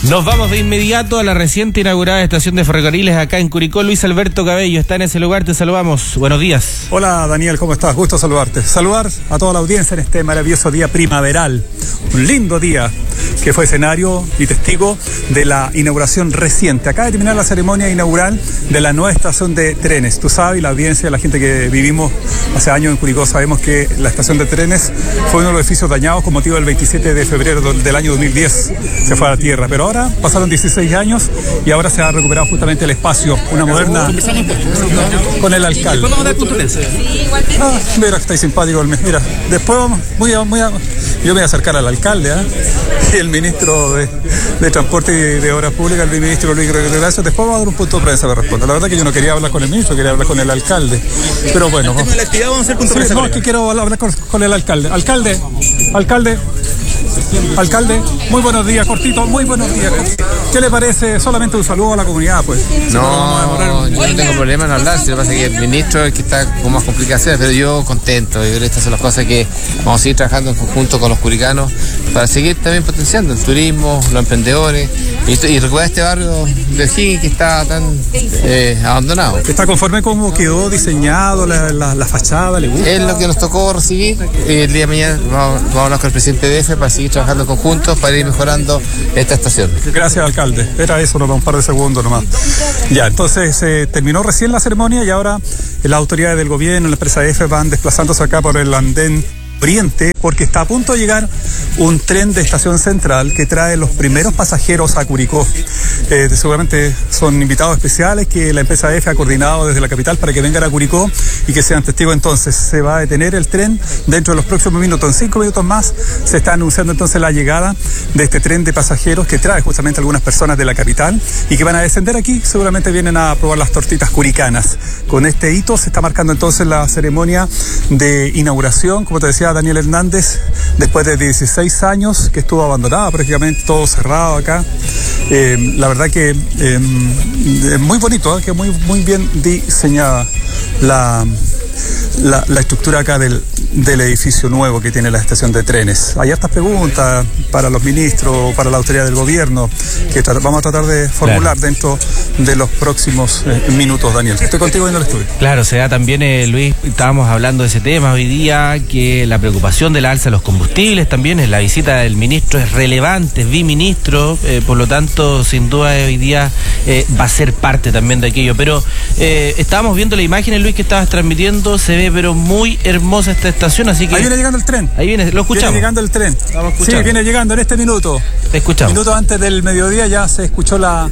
Nos vamos de inmediato a la reciente inaugurada estación de ferrocarriles acá en Curicó. Luis Alberto Cabello está en ese lugar, te saludamos. Buenos días. Hola Daniel, ¿cómo estás? Gusto saludarte. Saludar a toda la audiencia en este maravilloso día primaveral. Un lindo día que fue escenario y testigo de la inauguración reciente. Acaba de terminar la ceremonia inaugural de la nueva estación de trenes. Tú sabes, la audiencia, la gente que vivimos hace años en Curicó, sabemos que la estación de trenes fue uno de los edificios dañados con motivo del 27 de febrero del año 2010. Se fue a la tierra, pero ahora pasaron 16 años y ahora se ha recuperado justamente el espacio, una moderna, con el alcalde. Después vamos a dar puntuales. Mira, estáis simpático. Mira, después yo me voy a acercar al alcalde, el ministro de Transporte y de Obras Públicas, el ministro Luis Gregorio. Después vamos a dar un punto de prensa para responder. La verdad que yo no quería hablar con el ministro, quería hablar con el alcalde. Pero bueno. Vamos a hacer punto de prensa. No, es que quiero hablar con el alcalde. Alcalde, muy buenos días, cortito, muy buenos días. ¿Qué le parece? Solamente un saludo a la comunidad, pues. No, yo no tengo problema en hablar, si lo que pasa es que el ministro es el que está con más complicaciones, pero yo contento. Yo creo que estas son las cosas que vamos a seguir trabajando en conjunto con los curicanos para seguir también potenciando el turismo, los emprendedores y recuperar este barrio de O'Higgins que está tan abandonado. ¿Está conforme cómo quedó diseñado la fachada? ¿Le gusta? Es lo que nos tocó recibir. El día de mañana vamos a hablar con el presidente de EFE para seguir trabajando en conjunto para ir mejorando esta estación. Gracias, alcalde. Era eso, un par de segundos nomás. Ya, entonces terminó recién la ceremonia y ahora las autoridades del gobierno, la empresa EFE van desplazándose acá por el andén Oriente, porque está a punto de llegar un tren de estación central que trae los primeros pasajeros a Curicó. Seguramente son invitados especiales que la empresa EFE ha coordinado desde la capital para que vengan a Curicó y que sean testigos. Entonces se va a detener el tren dentro de los próximos minutos. En 5 minutos más se está anunciando entonces la llegada de este tren de pasajeros que trae justamente algunas personas de la capital y que van a descender aquí. Seguramente vienen a probar las tortitas curicanas. Con este hito se está marcando entonces la ceremonia de inauguración, como te decía Daniel Hernández, después de 16 años que estuvo abandonada, prácticamente todo cerrado acá. La verdad que es muy bonito, que muy bien diseñada la estructura acá del edificio nuevo que tiene la estación de trenes. Hay hartas preguntas para los ministros, para la autoridad del gobierno, que vamos a tratar de formular dentro de los próximos minutos, Daniel. Estoy contigo en el estudio. Claro, se da también, Luis, estábamos hablando de ese tema hoy día, que la preocupación de la alza de los combustibles también, la visita del ministro es relevante, es biministro, por lo tanto, sin duda hoy día va a ser parte también de aquello. Pero estábamos viendo la imagen, Luis, que estabas transmitiendo, se ve pero muy hermosa esta estación, así que... Ahí viene llegando el tren. Ahí viene, lo escuchamos. Viene llegando el tren. Sí, viene llegando en este minuto. Te escuchamos. Minuto antes del mediodía ya se escuchó la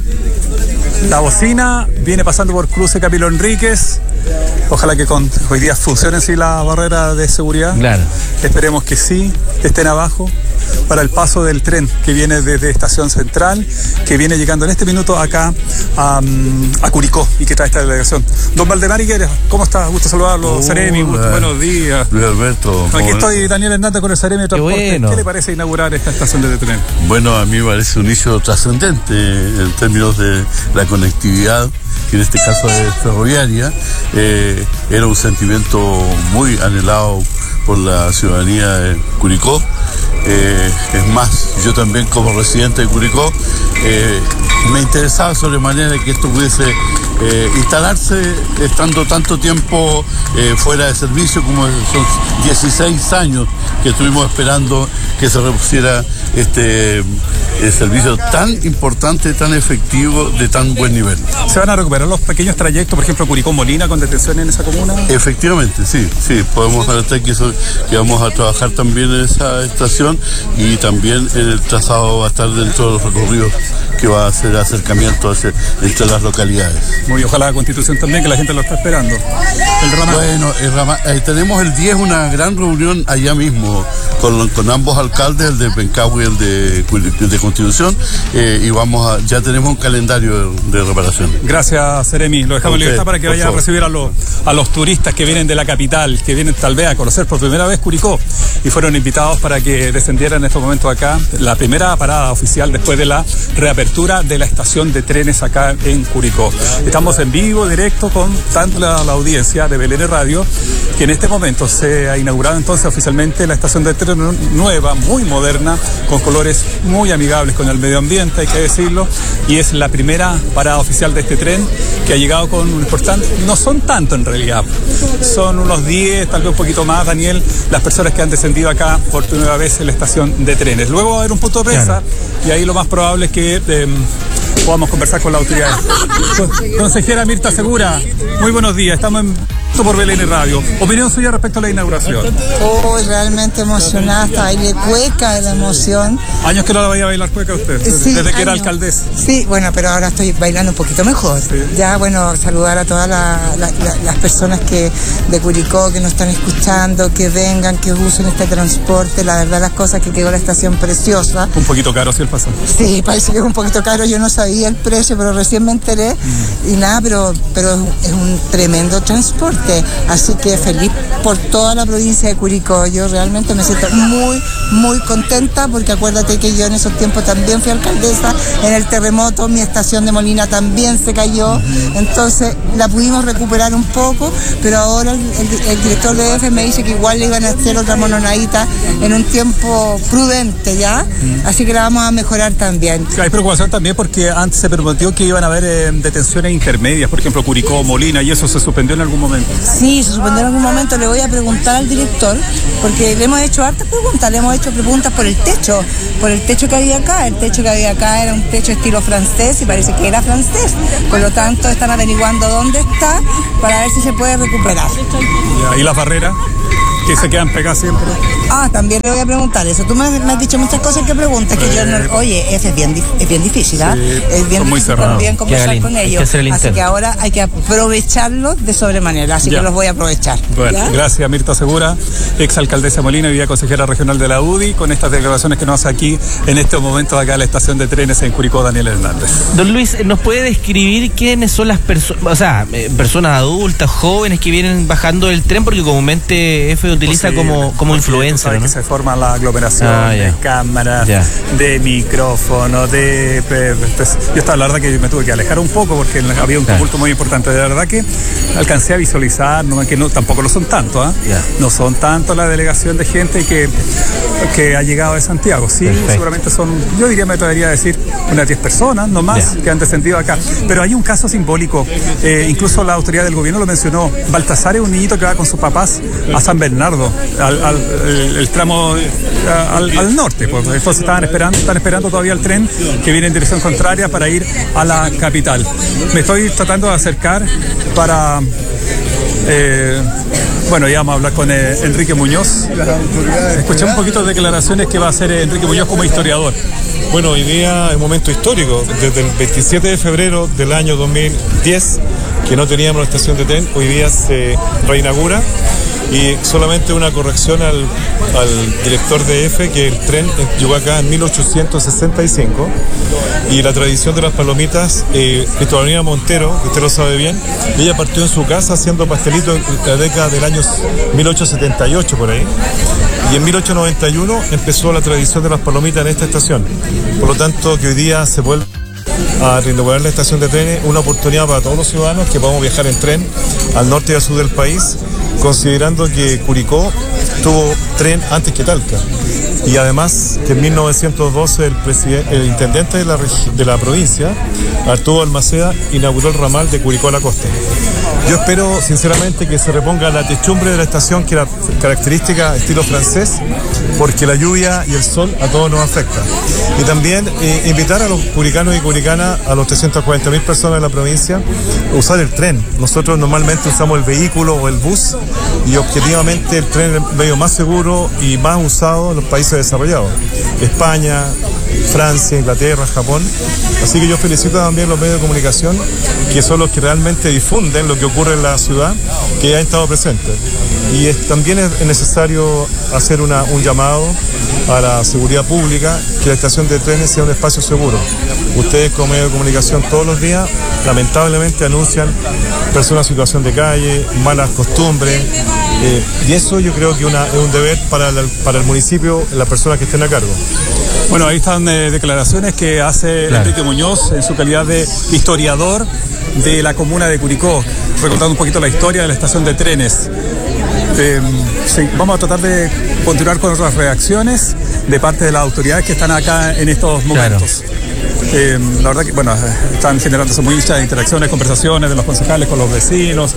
bocina, viene pasando por Cruce Camilo Enríquez. Ojalá que hoy día funcione sí la barrera de seguridad. Claro. Esperemos que sí, estén abajo para el paso del tren que viene desde Estación Central, que viene llegando en este minuto acá a Curicó y que trae esta delegación. Don Valdemar Higuera, ¿cómo está? Gusto saludarlo. Seremi, buenos días. Luis Alberto. Aquí estoy, Daniel Hernández, con el Seremi de Transporte. Bueno. ¿Qué le parece inaugurar esta estación de tren? Bueno, a mí me parece un inicio trascendente en términos de la conectividad, que en este caso es ferroviaria. Era un sentimiento muy anhelado por la ciudadanía de Curicó. Es más, yo también como residente de Curicó me interesaba sobremanera que esto pudiese instalarse estando tanto tiempo fuera de servicio, como son 16 años que estuvimos esperando que se repusiera este servicio tan importante, tan efectivo, de tan buen nivel. ¿Se van a recuperar los pequeños trayectos, por ejemplo, Curicó-Molina, con detención en esa comuna? Efectivamente, sí, podemos alertar que vamos a trabajar también en esa estación y también el trazado va a estar dentro de los recorridos que va a hacer acercamiento entre las localidades. Muy ojalá la Constitución también, que la gente lo está esperando. Bueno, tenemos el 10 una gran reunión allá mismo con ambos alcaldes, el de Pencahue y el de Constitución, y ya tenemos un calendario de reparación. Gracias, Seremi. Lo dejamos en libertad para que vayan a recibir a los turistas que vienen de la capital, que vienen tal vez a conocer por primera vez Curicó y fueron invitados para que descendieran en estos momentos acá, la primera parada oficial después de la reapertura apertura de la estación de trenes acá en Curicó. Estamos en vivo, directo, con tanto la audiencia de BLN Radio, que en este momento se ha inaugurado entonces oficialmente la estación de tren nueva, muy moderna, con colores muy amigables con el medio ambiente, hay que decirlo, y es la primera parada oficial de este tren que ha llegado con un importante, no son tanto en realidad, son unos 10, tal vez un poquito más, Daniel, las personas que han descendido acá por primera vez en la estación de trenes. Luego va a haber un punto de prensa, y ahí lo más probable es que podamos conversar con la autoridad. Consejera Mirta Segura, muy buenos días, estamos por BLN Radio. Opinión suya respecto a la inauguración. Realmente emocionada, hasta baile cueca de la emoción. ¿Años que no la vaya a bailar cueca usted? Sí, desde que era alcaldesa. Sí, bueno, pero ahora estoy bailando un poquito mejor. Sí. Ya, bueno, saludar a todas las personas de Curicó que nos están escuchando, que vengan, que usen este transporte. La verdad, las cosas que quedó la estación preciosa. Un poquito caro, sí, el pasaje. Sí, parece que es un poquito caro. Yo no sabía el precio, pero recién me enteré. Y nada, pero es un tremendo transporte. Así que feliz por toda la provincia de Curicó. Yo realmente me siento muy, muy contenta, porque acuérdate que yo en esos tiempos también fui alcaldesa. En el terremoto mi estación de Molina también se cayó, entonces la pudimos recuperar un poco, pero ahora el director de EFE me dice que igual le iban a hacer otra mononadita en un tiempo prudente, ¿ya? Así que la vamos a mejorar también. Hay preocupación también porque antes se prometió que iban a haber detenciones intermedias, por ejemplo Curicó, Molina, y eso se suspendió en algún momento. Sí, se suspendió en algún momento. Le voy a preguntar al director, porque le hemos hecho hartas preguntas, le hemos hecho preguntas por el techo que había acá. El techo que había acá era un techo estilo francés y parece que era francés. Por lo tanto, están averiguando dónde está para ver si se puede recuperar. ¿Y las barreras? Que se quedan pegadas siempre. También le voy a preguntar eso. Tú me has dicho muchas cosas que preguntas que yo no... Oye, es bien difícil, ¿ah? Sí, es bien difícil también conversar con ellos. Así que ahora hay que aprovecharlo de sobremanera. Así que los voy a aprovechar. Bueno, ¿ya? Gracias Mirta Segura, exalcaldesa Molina y vía consejera regional de la UDI, con estas declaraciones que nos hace aquí en este momento acá en la estación de trenes en Curicó, Daniel Hernández. Don Luis, ¿nos puede describir quiénes son las personas, personas adultas, jóvenes que vienen bajando del tren? Porque comúnmente EFE utiliza como influencer, ¿no? Que se forma la aglomeración de cámaras, de micrófonos, yo estaba, la verdad que me tuve que alejar un poco porque había un tumulto muy importante. De verdad que alcancé a visualizar, tampoco lo son tanto, no son tanto la delegación de gente que ha llegado de Santiago. Sí, seguramente son, yo diría, me atrevería a decir, unas 10 personas, no más, que han descendido acá. Pero hay un caso simbólico, incluso la autoridad del gobierno lo mencionó. Baltasar es un niñito que va con sus papás a San Bernardo, el tramo al norte, pues. Entonces están esperando todavía el tren que viene en dirección contraria para ir a la capital. Me estoy tratando de acercar para ya vamos a hablar con Enrique Muñoz. Escuché un poquito de declaraciones que va a hacer Enrique Muñoz como historiador. Bueno, hoy día es un momento histórico. Desde el 27 de febrero del año 2010, que no teníamos la estación de tren, hoy día se reinaugura. Y solamente una corrección al director de EFE, que el tren llegó acá en 1865, y la tradición de las palomitas, Cristóbalina Montero, que usted lo sabe bien, ella partió en su casa haciendo pastelitos en la década del año 1878 por ahí, y en 1891 empezó la tradición de las palomitas en esta estación. Por lo tanto, que hoy día se vuelve a reinaugurar la estación de trenes, una oportunidad para todos los ciudadanos que podamos viajar en tren al norte y al sur del país, considerando que Curicó tuvo tren antes que Talca, y además que en 1912 el intendente de la provincia, Arturo Almaceda, inauguró el ramal de Curicó a la costa. Yo espero sinceramente que se reponga la techumbre de la estación, que era característica estilo francés, porque la lluvia y el sol a todos nos afecta. Y también invitar a los curicanos y curicanas, a los 340.000 personas de la provincia, a usar el tren. Nosotros normalmente usamos el vehículo o el bus, y objetivamente el tren es el medio más seguro y más usado en los países desarrollados: España, Francia, Inglaterra, Japón. Así que yo felicito también a los medios de comunicación, que son los que realmente difunden lo que ocurre en la ciudad, que ya han estado presentes. Y también es necesario hacer un llamado a la seguridad pública, que la estación de trenes sea un espacio seguro. Ustedes como medio de comunicación todos los días lamentablemente anuncian personas en situación de calle, malas costumbres, y eso yo creo que es un deber para el municipio, las personas que estén a cargo. Bueno, ahí están declaraciones que hace Enrique Muñoz en su calidad de historiador de la comuna de Curicó, recordando un poquito la historia de la estación de trenes. Sí, vamos a tratar de continuar con otras reacciones de parte de las autoridades que están acá en estos momentos. La verdad que, bueno, están generándose muchas interacciones, conversaciones de los concejales con los vecinos.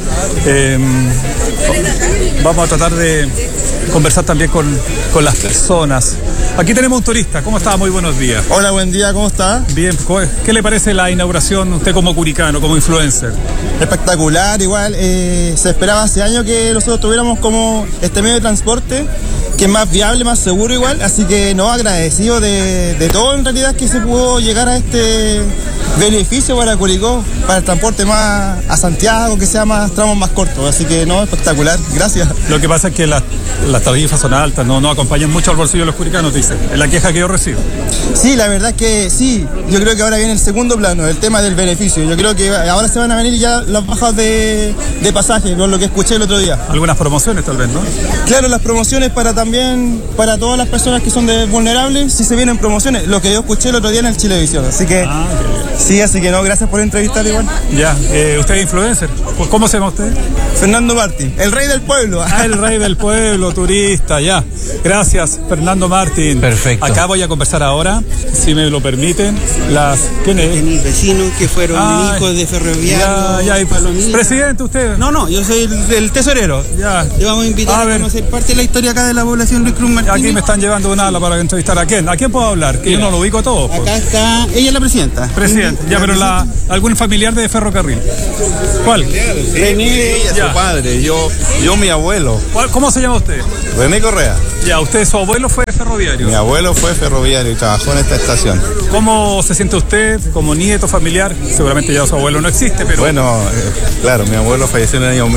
Vamos a tratar de conversar también con las personas. Aquí tenemos un turista. ¿Cómo está? Muy buenos días. Hola, buen día, ¿cómo está? Bien, ¿qué le parece la inauguración usted como curicano, como influencer? Espectacular, igual. Se esperaba hace años que nosotros tuviéramos como este medio de transporte, que es más viable, más seguro igual. Así que no, agradecido de todo en realidad que se pudo llegar a este beneficio para Curicó, para el transporte más a Santiago, que sea más tramos más cortos. Así que no, espectacular. Gracias. Lo que pasa es que las tarifas son altas, no acompañan mucho al bolsillo de los curicanos, dice. Es la queja que yo recibo. Sí, la verdad es que sí. Yo creo que ahora viene el segundo plano, el tema del beneficio. Yo creo que ahora se van a venir ya las bajas de pasaje, por lo que escuché el otro día. Algunas promociones tal vez, ¿no? Claro, las promociones para todas las personas que son vulnerables, si se vienen promociones, lo que yo escuché el otro día en el Chilevisión. Así que sí, así que no, gracias por entrevistar igual. Ya, usted es influencer. ¿Cómo se llama usted? Fernando Martín, el rey del pueblo. El rey del pueblo, turista, ya. Gracias, Fernando Martín. Perfecto. Acá voy a conversar ahora, si me lo permiten, ¿quién es? De mis vecinos que fueron hijos de ferroviarios. Ya, presidente, usted. No, yo soy el tesorero. Ya. Le vamos a invitar a conocer parte de la historia acá de la población Luis Cruz Martínez. Aquí me están llevando un ala para entrevistar a quién. ¿A quién puedo hablar? Que yo no lo ubico todo. Pues. Acá está, ella es la presidenta. Presidente, ya, pero algún familiar de ferrocarril. ¿Cuál? René, su padre, yo mi abuelo. ¿Cómo se llama usted? René Correa. Ya, su abuelo fue ferroviario. Mi abuelo fue ferroviario y trabajó en esta estación. ¿Cómo se siente usted como nieto familiar? Seguramente ya su abuelo no existe, pero... Bueno, claro, mi abuelo falleció en el año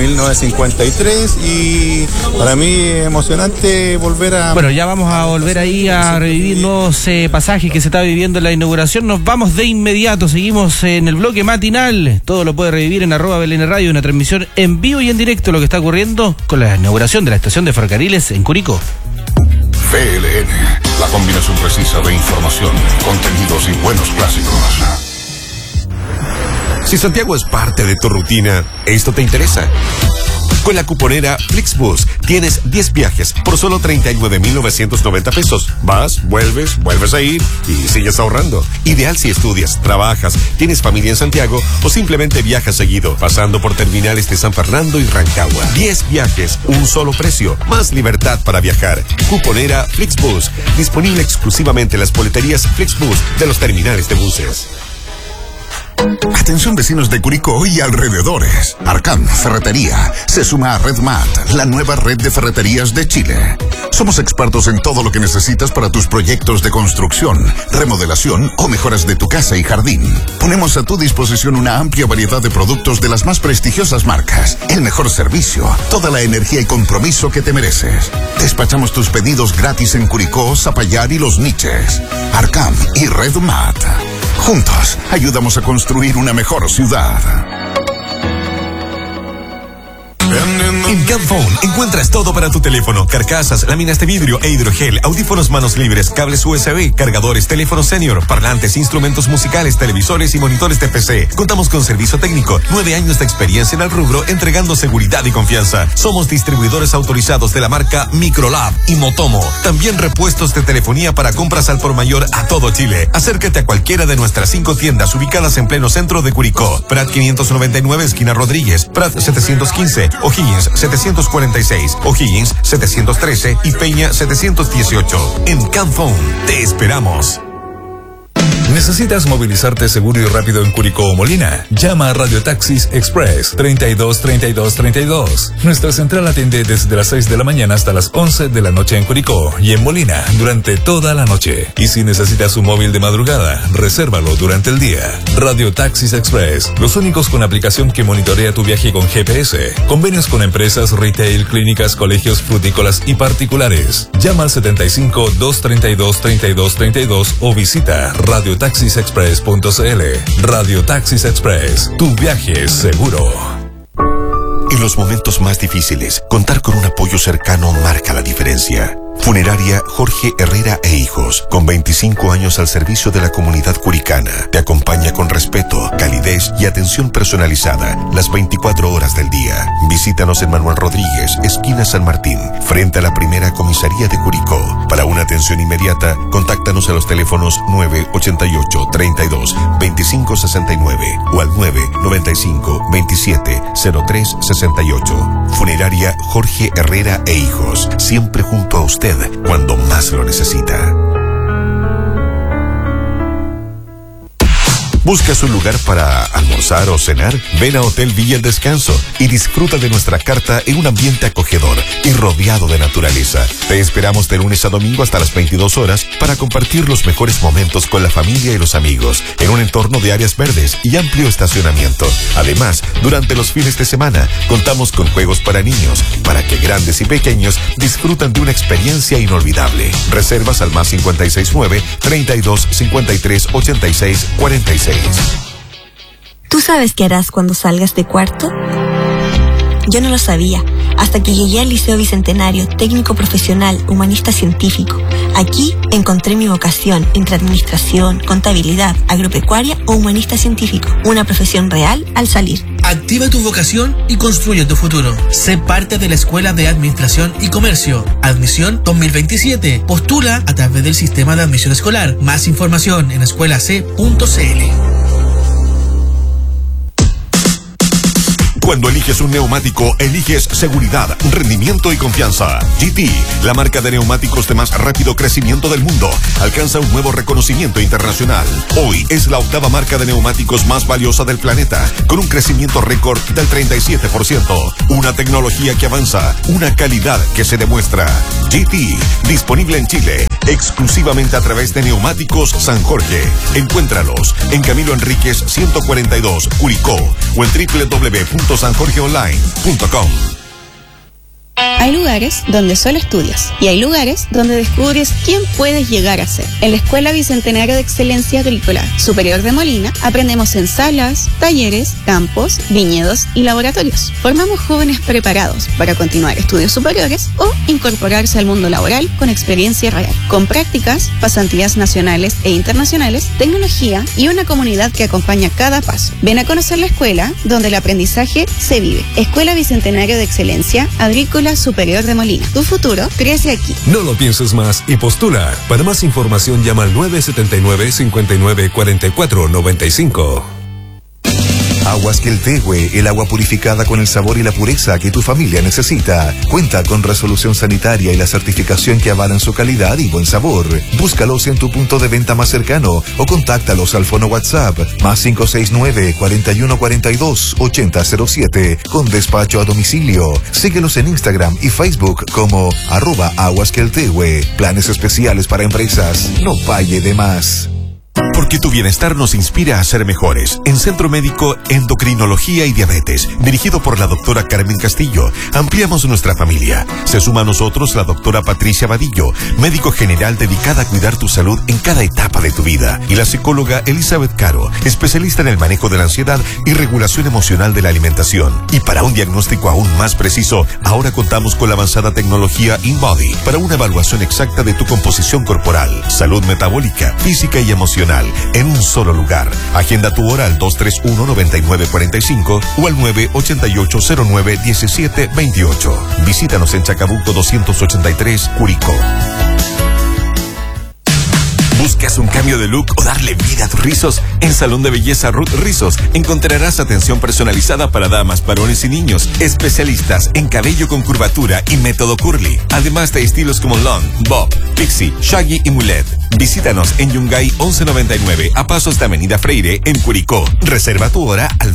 1953 y para mí es emocionante volver a... Bueno, ya vamos a volver ahí a revivir nuevos pasajes que se está viviendo en la inauguración. Nos vamos de inmediato, seguimos en el bloque matinal. Todo lo puede revivir en @BLN Radio, una transmisión en vivo y en directo lo que está ocurriendo con la inauguración de la estación de ferrocarriles en Curicó. BLN, la combinación precisa de información, contenidos y buenos clásicos. Si Santiago es parte de tu rutina, esto te interesa. Con la cuponera Flixbus tienes 10 viajes por solo 39,990 pesos. Vas, vuelves a ir y sigues ahorrando. Ideal si estudias, trabajas, tienes familia en Santiago o simplemente viajas seguido, pasando por terminales de San Fernando y Rancagua. 10 viajes, un solo precio, más libertad para viajar. Cuponera Flixbus, disponible exclusivamente en las boleterías Flixbus de los terminales de buses. Atención vecinos de Curicó y alrededores. Arcam Ferretería se suma a RedMat, la nueva red de ferreterías de Chile. Somos expertos en todo lo que necesitas para tus proyectos de construcción, remodelación o mejoras de tu casa y jardín. Ponemos a tu disposición una amplia variedad de productos de las más prestigiosas marcas, el mejor servicio, toda la energía y compromiso que te mereces. Despachamos tus pedidos gratis en Curicó, Zapallar y Los Niches. Arcam y RedMat. Juntos, ayudamos a construir una mejor ciudad. En Camphone encuentras todo para tu teléfono: carcasas, láminas de vidrio e hidrogel, audífonos manos libres, cables USB, cargadores, teléfono senior, parlantes, instrumentos musicales, televisores y monitores de PC. Contamos con servicio técnico, 9 años de experiencia en el rubro, entregando seguridad y confianza. Somos distribuidores autorizados de la marca Microlab y Motomo. También repuestos de telefonía para compras al por mayor a todo Chile. Acércate a cualquiera de nuestras 5 tiendas ubicadas en pleno centro de Curicó: Prat 599, esquina Rodríguez; Prat 715, O'Higgins 746, O'Higgins 713 y Peña 718. En Camphone te esperamos. ¿Necesitas movilizarte seguro y rápido en Curicó o Molina? Llama a Radio Taxis Express 323232. Nuestra central atiende desde las 6 de la mañana hasta las 11 de la noche en Curicó y en Molina durante toda la noche. Y si necesitas un móvil de madrugada, resérvalo durante el día. Radio Taxis Express, los únicos con aplicación que monitorea tu viaje con GPS. Convenios con empresas, retail, clínicas, colegios, frutícolas y particulares. Llama al 75-232-3232 o visita radiotaxisexpress.cl. Radio Taxis Express, tu viaje es seguro. En los momentos más difíciles, contar con un apoyo cercano marca la diferencia. Funeraria Jorge Herrera e Hijos, con 25 años al servicio de la comunidad curicana. Te acompaña con respeto, calidez y atención personalizada las 24 horas del día. Visítanos en Manuel Rodríguez, esquina San Martín, frente a la primera comisaría de Curicó. Para una atención inmediata, contáctanos a los teléfonos 988 32 25 69 o al 995 27 03 68. Funeraria Jorge Herrera e Hijos, siempre junto a usted cuando más lo necesita. ¿Buscas un lugar para almorzar o cenar? Ven a Hotel Villa El Descanso y disfruta de nuestra carta en un ambiente acogedor y rodeado de naturaleza. Te esperamos de lunes a domingo hasta las 22 horas para compartir los mejores momentos con la familia y los amigos en un entorno de áreas verdes y amplio estacionamiento. Además, durante los fines de semana contamos con juegos para niños para que grandes y pequeños disfrutan de una experiencia inolvidable. Reservas al más 569 32 53 86 46. ¿Tú sabes qué harás cuando salgas de cuarto? Yo no lo sabía, hasta que llegué al Liceo Bicentenario, técnico profesional, humanista científico. Aquí encontré mi vocación entre administración, contabilidad, agropecuaria o humanista científico. Una profesión real al salir. Activa tu vocación y construye tu futuro. Sé parte de la Escuela de Administración y Comercio. Admisión 2027. Postula a través del sistema de admisión escolar. Más información en escuelac.cl. Cuando eliges un neumático, eliges seguridad, rendimiento y confianza. GT, la marca de neumáticos de más rápido crecimiento del mundo, alcanza un nuevo reconocimiento internacional. Hoy es la 8ª marca de neumáticos más valiosa del planeta, con un crecimiento récord del 37%. Una tecnología que avanza, una calidad que se demuestra. GT, disponible en Chile, exclusivamente a través de Neumáticos San Jorge. Encuéntralos en Camilo Enríquez 142, Curicó, o en www.sanjorgeonline.com. Hay lugares donde solo estudias y hay lugares donde descubres quién puedes llegar a ser. En la Escuela Bicentenario de Excelencia Agrícola Superior de Molina aprendemos en salas, talleres, campos, viñedos y laboratorios. Formamos jóvenes preparados para continuar estudios superiores o incorporarse al mundo laboral con experiencia real, con prácticas, pasantías nacionales e internacionales, tecnología y una comunidad que acompaña cada paso. Ven a conocer la escuela donde el aprendizaje se vive. Escuela Bicentenario de Excelencia Agrícola Superior de Molina. Tu futuro crece aquí. No lo pienses más y postula. Para más información llama al 979-5944-95. Aguas Queltehue, el agua purificada con el sabor y la pureza que tu familia necesita. Cuenta con resolución sanitaria y la certificación que avalan su calidad y buen sabor. Búscalos en tu punto de venta más cercano o contáctalos al fono WhatsApp más 569-4142-8007 con despacho a domicilio. Síguelos en Instagram y Facebook como @aguasqueltehue. Planes especiales para empresas. No falle de más. Porque tu bienestar nos inspira a ser mejores. En Centro Médico Endocrinología y Diabetes, dirigido por la doctora Carmen Castillo, ampliamos nuestra familia. Se suma a nosotros la doctora Patricia Vadillo, médico general dedicada a cuidar tu salud en cada etapa de tu vida. Y la psicóloga Elizabeth Caro, especialista en el manejo de la ansiedad y regulación emocional de la alimentación. Y para un diagnóstico aún más preciso, ahora contamos con la avanzada tecnología InBody para una evaluación exacta de tu composición corporal, salud metabólica, física y emocional en un solo lugar. Agenda tu hora al 231-9945 o al 988-09-1728. Visítanos en Chacabuco 283, Curicó. ¿Buscas un cambio de look o darle vida a tus rizos? En Salón de Belleza Ruth Rizos encontrarás atención personalizada para damas, varones y niños. Especialistas en cabello con curvatura y método curly. Además de estilos como long, bob, pixie, shaggy y mulet. Visítanos en Yungay 1199 a pasos de Avenida Freire en Curicó. Reserva tu hora al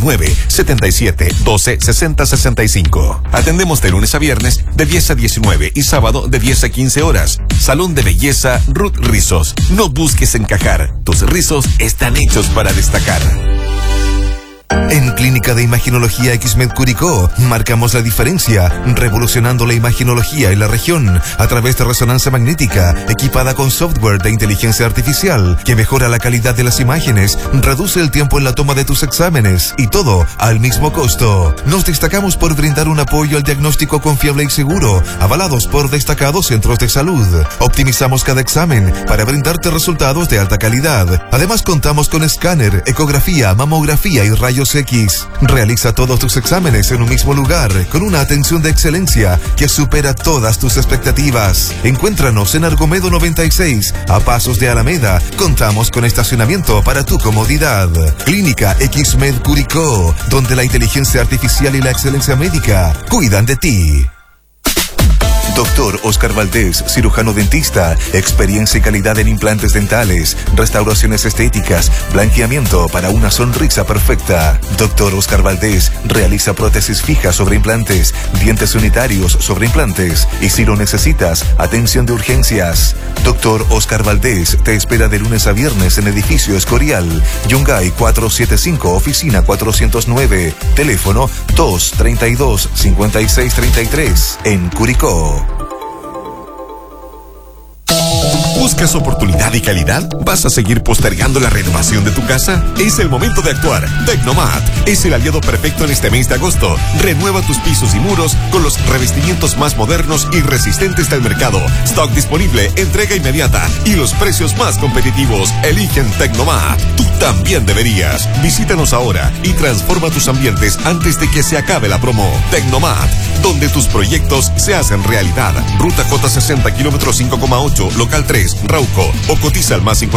977-12-6065. Atendemos de lunes a viernes de 10 a 19 y sábado de 10 a 15 horas. Salón de Belleza Ruth Rizos. No busques encajar. Tus rizos están hechos para destacar. En Clínica de Imaginología XMED Curicó, marcamos la diferencia, revolucionando la imaginología en la región a través de resonancia magnética, equipada con software de inteligencia artificial que mejora la calidad de las imágenes, reduce el tiempo en la toma de tus exámenes y todo al mismo costo. Nos destacamos por brindar un apoyo al diagnóstico confiable y seguro, avalados por destacados centros de salud. Optimizamos cada examen para brindarte resultados de alta calidad. Además, contamos con escáner, ecografía, mamografía y rayos X. Realiza todos tus exámenes en un mismo lugar, con una atención de excelencia que supera todas tus expectativas. Encuéntranos en Argomedo 96, a pasos de Alameda. Contamos con estacionamiento para tu comodidad. Clínica XMED Curicó, donde la inteligencia artificial y la excelencia médica cuidan de ti. Doctor Oscar Valdés, cirujano dentista, experiencia y calidad en implantes dentales, restauraciones estéticas, blanqueamiento para una sonrisa perfecta. Doctor Oscar Valdés realiza prótesis fijas sobre implantes, dientes unitarios sobre implantes y si lo necesitas, atención de urgencias. Doctor Oscar Valdés te espera de lunes a viernes en edificio Escorial, Yungay 475, oficina 409, teléfono 232-5633 en Curicó. ¿Buscas oportunidad y calidad? ¿Vas a seguir postergando la renovación de tu casa? Es el momento de actuar. Tecnomat es el aliado perfecto en este mes de agosto. Renueva tus pisos y muros con los revestimientos más modernos y resistentes del mercado. Stock disponible, entrega inmediata y los precios más competitivos. Eligen Tecnomat. Tú también deberías. Visítanos ahora y transforma tus ambientes antes de que se acabe la promo. Tecnomat, donde tus proyectos se hacen realidad. Ruta J60, kilómetro 5,8, local 3, Rauco, o cotiza al más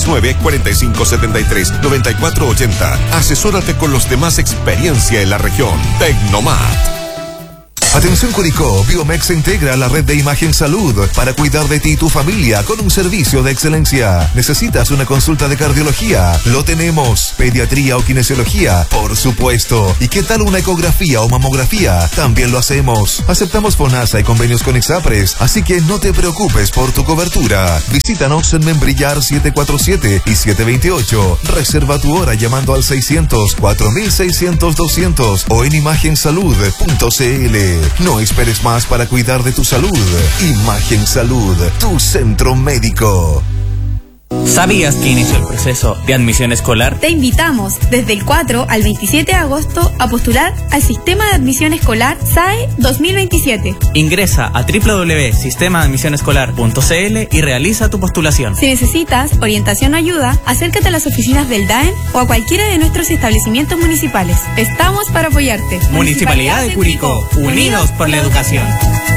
569-4573-9480. Asesórate con los de más experiencia en la región. Tecnomat. Atención Curicó, Biomex se integra a la red de Imagen Salud para cuidar de ti y tu familia con un servicio de excelencia. ¿Necesitas una consulta de cardiología? Lo tenemos. ¿Pediatría o kinesiología? Por supuesto. ¿Y qué tal una ecografía o mamografía? También lo hacemos. Aceptamos FONASA y convenios con Exapres, así que no te preocupes por tu cobertura. Visítanos en Membrillar 747 y 728. Reserva tu hora llamando al 600-4600-200 o en imagensalud.cl. No esperes más para cuidar de tu salud. Imagen Salud, tu centro médico. ¿Sabías que inició el proceso de admisión escolar? Te invitamos desde el 4 al 27 de agosto a postular al Sistema de Admisión Escolar SAE 2027. Ingresa a www.sistemadeadmisionescolar.cl y realiza tu postulación. Si necesitas orientación o ayuda, acércate a las oficinas del DAEM o a cualquiera de nuestros establecimientos municipales. Estamos para apoyarte. Municipalidad de Curicó, unidos por la educación.